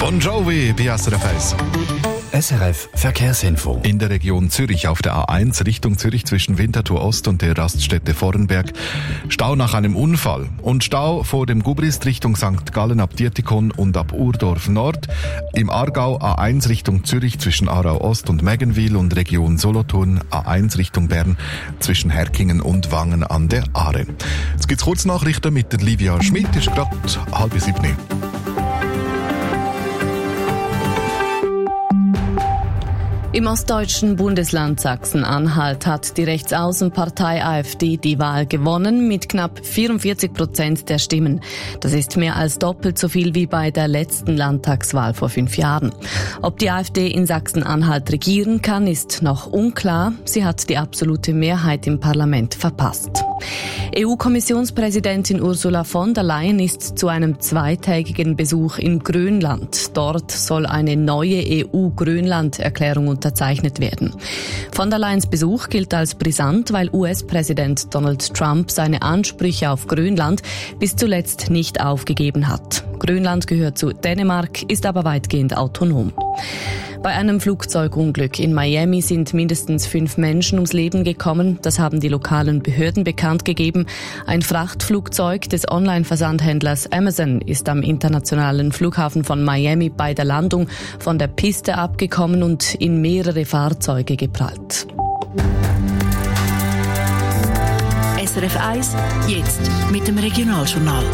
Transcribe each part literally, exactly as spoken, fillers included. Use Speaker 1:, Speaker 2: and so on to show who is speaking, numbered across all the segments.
Speaker 1: Bon Jovi bei S R F eins.
Speaker 2: S R F Verkehrsinfo.
Speaker 1: In der Region Zürich auf der A eins Richtung Zürich zwischen Winterthur Ost und der Raststätte Vorrenberg Stau nach einem Unfall und Stau vor dem Gubrist Richtung Sankt Gallen ab Dietikon und ab Urdorf Nord. Im Aargau A eins Richtung Zürich zwischen Aarau Ost und Meggenwil und Region Solothurn A eins Richtung Bern zwischen Herkingen und Wangen an der Aare. Jetzt gibt's Kurznachrichten mit der Livia Schmidt, ist gerade halb sieben.
Speaker 3: Im ostdeutschen Bundesland Sachsen-Anhalt hat die Rechtsaußenpartei AfD die Wahl gewonnen mit knapp vierundvierzig Prozent der Stimmen. Das ist mehr als doppelt so viel wie bei der letzten Landtagswahl vor fünf Jahren. Ob die AfD in Sachsen-Anhalt regieren kann, ist noch unklar. Sie hat die absolute Mehrheit im Parlament verpasst. E U-Kommissionspräsidentin Ursula von der Leyen ist zu einem zweitägigen Besuch in Grönland. Dort soll eine neue E U-Grönland-Erklärung unterzeichnet werden. Von der Leyens Besuch gilt als brisant, weil U S-Präsident Donald Trump seine Ansprüche auf Grönland bis zuletzt nicht aufgegeben hat. Grönland gehört zu Dänemark, ist aber weitgehend autonom. Bei einem Flugzeugunglück in Miami sind mindestens fünf Menschen ums Leben gekommen. Das haben die lokalen Behörden bekannt gegeben. Ein Frachtflugzeug des Online-Versandhändlers Amazon ist am internationalen Flughafen von Miami bei der Landung von der Piste abgekommen und in mehrere Fahrzeuge geprallt.
Speaker 4: S R F eins, jetzt mit dem Regionaljournal.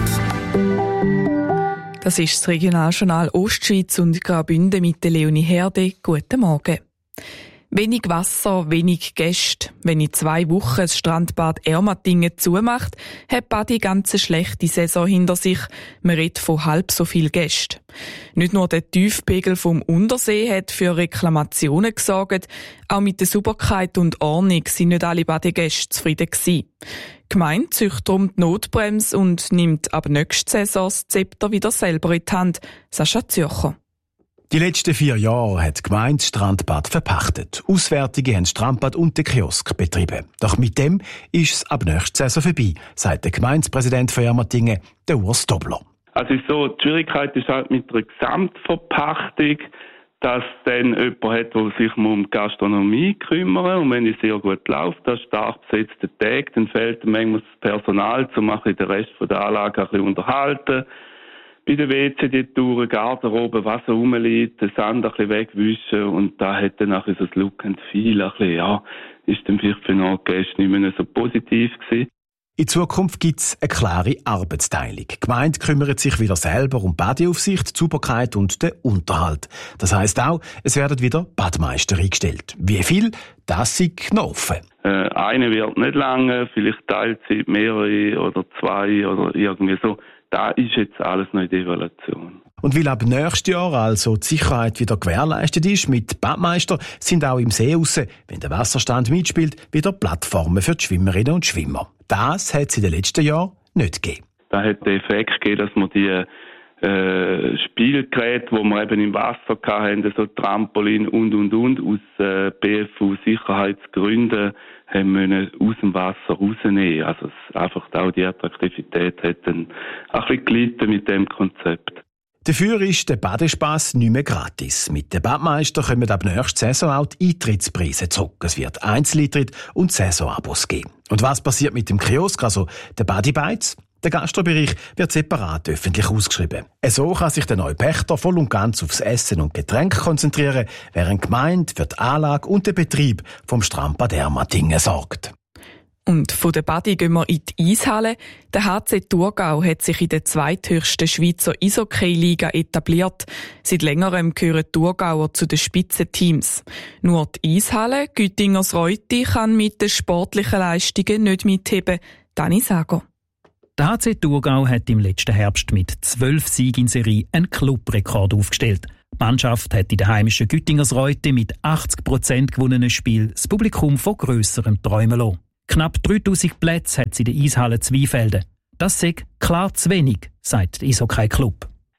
Speaker 5: Das ist das Regionaljournal Ostschweiz und Graubünden mit der Leonie Herde. Guten Morgen. Wenig Wasser, wenig Gäste. Wenn in zwei Wochen das Strandbad Ermatingen zumacht, hat Badi ganz eine schlechte Saison hinter sich. Man redet von halb so viel Gästen. Nicht nur der Tiefpegel vom Untersee hat für Reklamationen gesorgt, auch mit der Sauberkeit und Ordnung sind nicht alle Badegäste zufrieden gewesen. Die Gemeinde zieht darum die Notbremse und nimmt ab nächster Saison das Zepter wieder selber in die Hand. Sascha Zürcher.
Speaker 2: Die letzten vier Jahre hat die Gemeinde das Strandbad verpachtet. Auswärtige haben das Strandbad und den Kiosk betrieben. Doch mit dem ist es ab nächster Saison vorbei, sagt der Gemeindepräsident von Ermatingen, der Urs Dobler.
Speaker 6: Also ist so, die Schwierigkeit ist halt mit der Gesamtverpachtung, dass dann jemand hat, der sich um die Gastronomie kümmert. Und wenn die sehr gut läuft, das stark besetzte Tag, dann fehlt manchmal das Personal, um den Rest der Anlage ein bisschen unterhalten. Bei den W C die Touren, Garderobe, was rumliegt, den Sand ein bisschen wegwischen und da hat dann nachher so das Look and Feel ein bisschen, ja, ist dann vielleicht für den Gäste nicht mehr so positiv gewesen.
Speaker 2: In Zukunft gibt es eine klare Arbeitsteilung. Die Gemeinde kümmert sich wieder selber um Badeaufsicht, die Sauberkeit und den Unterhalt. Das heisst auch, es werden wieder Badmeister eingestellt. Wie viel? Das ist noch offen.
Speaker 6: Äh, eine wird nicht lange, vielleicht Teilzeit, mehrere oder zwei oder irgendwie so. Da ist jetzt alles noch in der Evaluation.
Speaker 2: Und weil ab nächstes Jahr also die Sicherheit wieder gewährleistet ist mit Badmeister, sind auch im See raus, wenn der Wasserstand mitspielt, wieder Plattformen für die Schwimmerinnen und Schwimmer. Das hat es in den letzten Jahren nicht gegeben.
Speaker 6: Da hat den Effekt gegeben, dass man die äh, Spielgeräte, die wir eben im Wasser hatten, so Trampolin und und und, aus äh, B F U-Sicherheitsgründen, haben müssen aus dem Wasser rausnehmen. Also es, einfach auch die Attraktivität hat dann ein bisschen gelitten mit dem Konzept.
Speaker 2: Dafür ist der Badespass nicht mehr gratis. Mit den Badmeister kommen ab nächster Saison auch die Eintrittspreise zurück. Es wird Einzeleintritt und Saisonabos geben. Und was passiert mit dem Kiosk, also der Badi-Bites? Der Gastrobereich wird separat öffentlich ausgeschrieben. So kann sich der neue Pächter voll und ganz aufs Essen und Getränk konzentrieren, während die Gemeinde für die Anlage und den Betrieb vom Strandbad Ermatingen sorgt.
Speaker 5: Und von der Badi gehen wir in die Eishalle. Der H C Thurgau hat sich in der zweithöchsten Schweizer Eishockey-Liga etabliert. Seit längerem gehören Thurgauer zu den Spitzenteams. Nur die Eishalle Güttingers-Reutti kann mit den sportlichen Leistungen nicht mitheben. Dani Sager.
Speaker 7: Der H C Thurgau hat im letzten Herbst mit zwölf Siegen in Serie einen Clubrekord aufgestellt. Die Mannschaft hat in der heimischen Güttingers-Reutti mit achtzig Prozent gewonnenen Spiel das Publikum von grösserem träumen lassen. Knapp dreitausend Plätze hat es in der Eishalle Zweifelden. Das sei klar zu wenig, sagt der Eishockey-Club.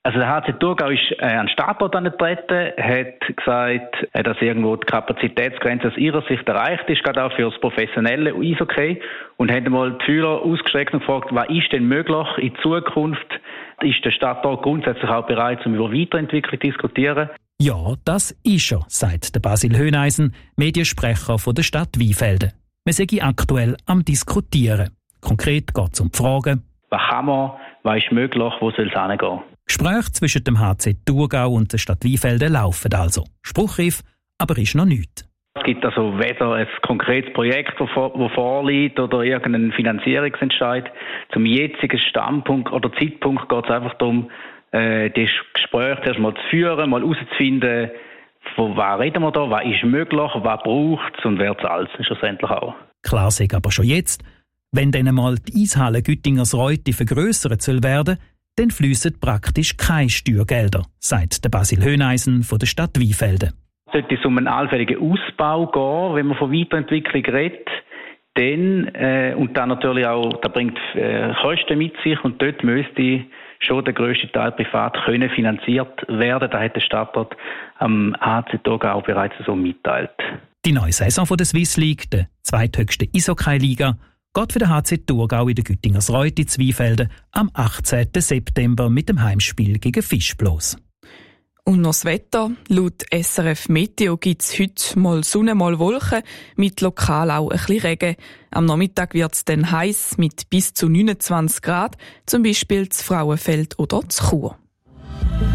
Speaker 8: Also der H C Thurgau ist äh, an den Startport angetreten, hat gesagt, äh, dass irgendwo die Kapazitätsgrenze aus ihrer Sicht erreicht ist, gerade auch für das professionelle Eishockey, und hat einmal die Führer ausgestreckt und gefragt, was ist denn möglich in Zukunft? Ist der Stadtrat grundsätzlich auch bereit, um über Weiterentwicklung zu diskutieren?
Speaker 7: Ja, das ist er, sagt der Basil Höhneisen, Mediensprecher von der Stadt Weinfelden. Wir sind aktuell am Diskutieren. Konkret geht es um die Fragen:
Speaker 8: Was kann man, was ist möglich, wo soll es hingehen?
Speaker 7: Gespräche zwischen dem H C Thurgau und der Stadt Weinfelden laufen also. Spruchreif, aber ist noch nichts.
Speaker 8: Es gibt also weder ein konkretes Projekt, das vor, vorliegt, oder irgendeinen Finanzierungsentscheid. Zum jetzigen Standpunkt oder Zeitpunkt geht es einfach darum, äh, das Gespräch erst mal zu führen, mal herauszufinden, von was reden wir da, was ist möglich, was braucht es und wer zahlt es schlussendlich auch.
Speaker 7: Klar sei aber schon jetzt, wenn dann einmal die Eishalle Güttingersreute vergrössert soll werden, dann fliessen praktisch keine Steuergelder, sagt der Basil Höhneisen von der Stadt Weinfelden.
Speaker 8: Sollte es um einen allfälligen Ausbau gehen, wenn man von Weiterentwicklung redet, dann, äh, und dann natürlich auch, das bringt äh, Kosten mit sich, und dort müsste schon der grösste Teil privat können finanziert werden. Da hat der Stadtrat am H C Thurgau bereits so mitteilt.
Speaker 7: Die neue Saison von der Swiss League, der zweithöchsten Eishockey-Liga, geht für den H C Thurgau in der Güttingersreute in Weinfelden am achtzehnten September mit dem Heimspiel gegen Fischblos.
Speaker 5: Und noch das Wetter. Laut S R F Meteo gibt es heute mal Sonne, mal Wolken, mit lokal auch ein bisschen Regen. Am Nachmittag wird es dann heiß mit bis zu neunundzwanzig Grad, zum Beispiel zu Frauenfeld oder zu Chur.